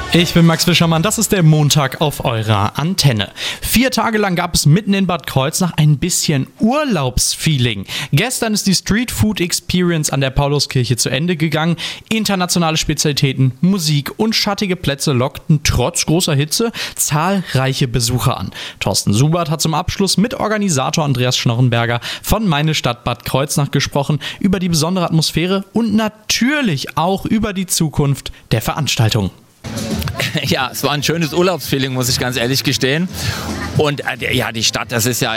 Ich bin Max Fischermann, das ist der Montag auf eurer Antenne. 4 Tage lang gab es mitten in Bad Kreuznach ein bisschen Urlaubsfeeling. Gestern ist die Street Food Experience an der Pauluskirche zu Ende gegangen. Internationale Spezialitäten, Musik und schattige Plätze lockten trotz großer Hitze zahlreiche Besucher an. Thorsten Subert hat zum Abschluss mit Organisator Andreas Schnorrenberger von Meine Stadt Bad Kreuznach gesprochen, über die besondere Atmosphäre und natürlich auch über die Zukunft der Veranstaltung. Ja, es war ein schönes Urlaubsfeeling, muss ich ganz ehrlich gestehen. Und ja, die Stadt, das ist ja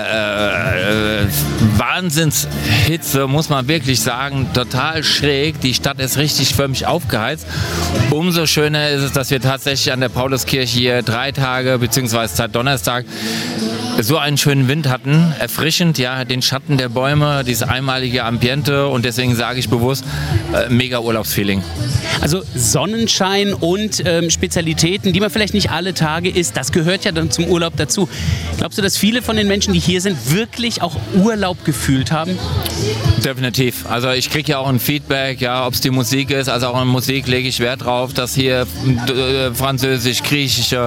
hier Wahnsinnshitze, muss man wirklich sagen, total schräg. Die Stadt ist richtig für mich aufgeheizt. Umso schöner ist es, dass wir tatsächlich an der Pauluskirche hier 3 Tage, beziehungsweise seit Donnerstag, so einen schönen Wind hatten, erfrischend, ja, den Schatten der Bäume, dieses einmalige Ambiente, und deswegen sage ich bewusst, mega Urlaubsfeeling. Also Sonnenschein und Spezialitäten, die man vielleicht nicht alle Tage isst, das gehört ja dann zum Urlaub dazu. Glaubst du, dass viele von den Menschen, die hier sind, wirklich auch Urlaub gefühlt haben? Definitiv. Also ich kriege ja auch ein Feedback, ja, ob es die Musik ist. Also auch in Musik lege ich Wert drauf, dass hier französisch, griechische,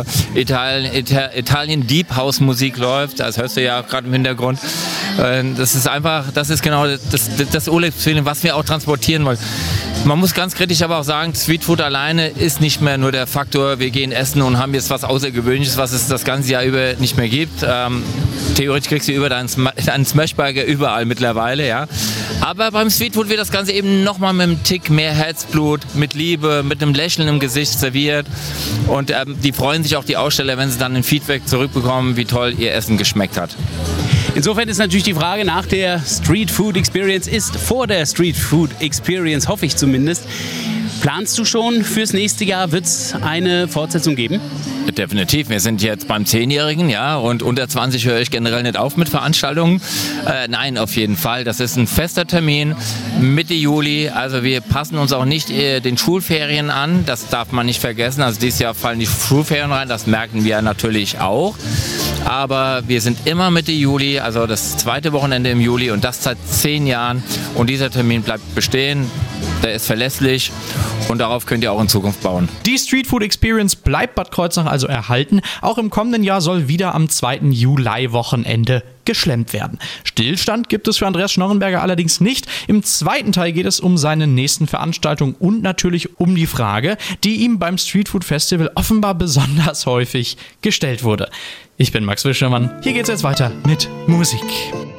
Italien Deep House Musik läuft. Das hörst du ja auch gerade im Hintergrund. Das ist einfach, das ist genau das Urlaubsfeeling, was wir auch transportieren wollen. Man muss ganz kritisch aber auch sagen, Streetfood alleine ist nicht mehr nur der Faktor, wir gehen essen und haben jetzt was Außergewöhnliches, was es das ganze Jahr über nicht mehr gibt. Theoretisch kriegst du über deinen Smashburger überall mittlerweile, ja. Aber beim Streetfood wird das Ganze eben nochmal mit einem Tick mehr Herzblut, mit Liebe, mit einem Lächeln im Gesicht serviert. Und die freuen sich auch, die Aussteller, wenn sie dann ein Feedback zurückbekommen, wie toll ihr Essen geschmeckt hat. Insofern ist natürlich die Frage nach der Street Food Experience, ist vor der Street Food Experience, hoffe ich zumindest. Planst du schon fürs nächste Jahr? Wird es eine Fortsetzung geben? Definitiv. Wir sind jetzt beim 10-Jährigen, ja, und unter 20 höre ich generell nicht auf mit Veranstaltungen. Nein, auf jeden Fall. Das ist ein fester Termin, Mitte Juli. Also wir passen uns auch nicht den Schulferien an. Das darf man nicht vergessen. Also dieses Jahr fallen die Schulferien rein. Das merken wir natürlich auch. Aber wir sind immer Mitte Juli, also das 2. Wochenende im Juli, und das seit 10 Jahren. Und dieser Termin bleibt bestehen. Der ist verlässlich und darauf könnt ihr auch in Zukunft bauen. Die Street Food Experience bleibt Bad Kreuznach also erhalten. Auch im kommenden Jahr soll wieder am 2. Juli-Wochenende geschlemmt werden. Stillstand gibt es für Andreas Schnorrenberger allerdings nicht. Im zweiten Teil geht es um seine nächsten Veranstaltungen und natürlich um die Frage, die ihm beim Street Food Festival offenbar besonders häufig gestellt wurde. Ich bin Max Fischermann. Hier geht's jetzt weiter mit Musik.